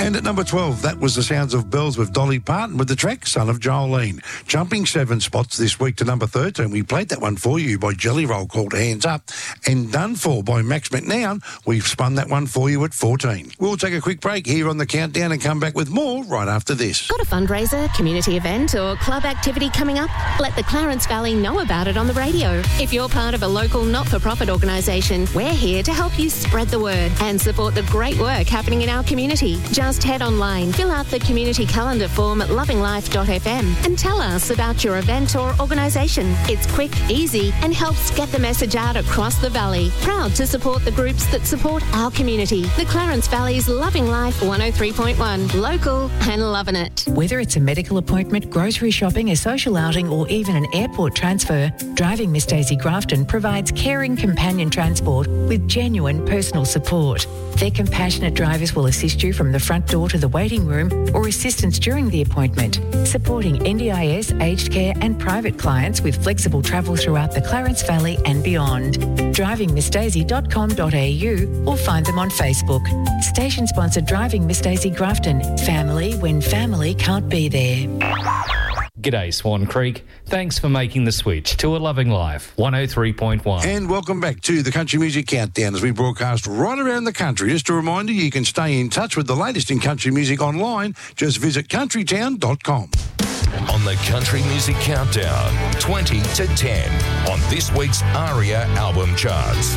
And at number 12, that was the sounds of Bells with Dolly Parton with the track Son of Jolene. Jumping 7 spots this week to number 13. We played that one for you by Jelly Roll called Hands Up. And Done For by Max McNown. We've spun that one for you at 14. We'll take a quick break here on the Countdown and come back with more right after this. Got a fundraiser, community event or club activity coming up? Let the Clarence Valley know about it on the radio. If you're part of a local not-for-profit organisation, we're here to help you spread the word and support the great work happening in our community. Just head online, fill out the community calendar form at lovinglife.fm and tell us about your event or organisation. It's quick, easy and helps get the message out across the valley. Proud to support the groups that support our community. The Clarence Valley's Loving Life 103.1. Local and loving it. Whether it's a medical appointment, grocery shopping, a social outing or even an airport transfer, Driving Miss Daisy Grafton provides caring companion transport with genuine personal support. Their compassionate drivers will assist you from the front door to the waiting room or assistance during the appointment, supporting NDIS, aged care and private clients with flexible travel throughout the Clarence Valley and beyond. DrivingMissDaisy.com.au or find them on Facebook. Station-sponsored Driving Miss Daisy Grafton. Family when family can't be there. G'day Swan Creek. Thanks for making the switch to A Loving Life 103.1. And welcome back to the Country Music Countdown as we broadcast right around the country. Just a reminder, you can stay in touch with the latest in country music online. Just visit countrytown.com. On the Country Music Countdown, 20 to 10 on this week's ARIA album charts.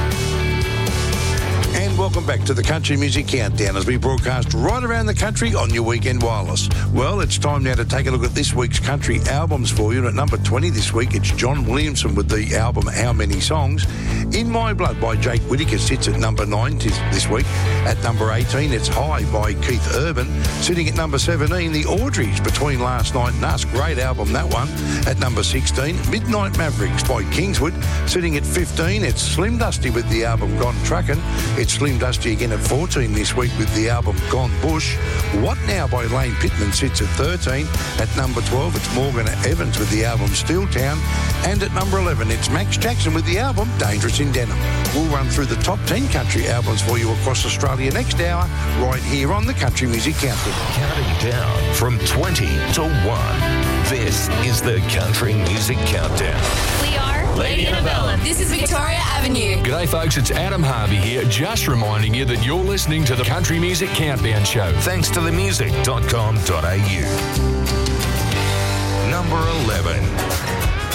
And welcome back to the Country Music Countdown as we broadcast right around the country on your weekend wireless. Well, it's time now to take a look at this week's country albums for you. And at number 20 this week, it's John Williamson with the album How Many Songs. In My Blood by Jake Whittaker sits at number 9 this week. At number 18, it's High by Keith Urban. Sitting at number 17, The Audreys, Between Last Night and Us. Great album, that one. At number 16, Midnight Mavericks by Kingswood. Sitting at 15, it's Slim Dusty with the album Gone Truckin'. It's Slim Dusty again at 14 this week with the album Gone Bush. What Now by Lane Pittman sits at 13. At number 12, it's Morgan Evans with the album Steeltown. And at number 11, it's Max Jackson with the album Dangerous in Denim. We'll run through the top 10 country albums for you across Australia next hour, right here on the Country Music Countdown. Counting down from 20 to 1. This is the Country Music Countdown. We are Lady Antebellum. This is Victoria Avenue. G'day folks, it's Adam Harvey here, just reminding you that you're listening to the Country Music Countdown Show. Thanks to themusic.com.au. Number 11.